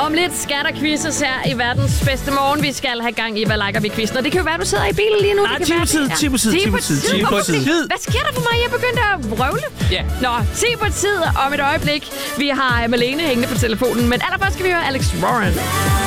Om lidt skal der quizzes her i verdens bedste morgen. Vi skal have gang i, hvad liker vi quizzen. Og det kan jo være, du sidder i bilen lige nu. Nej, 10 på tid. Hvad sker der for mig? Jeg begyndte at vrøvle. Ja. Nå, 10 på tid om et øjeblik. Vi har Malene hængende på telefonen. Men allerførst skal vi høre Alex Warren.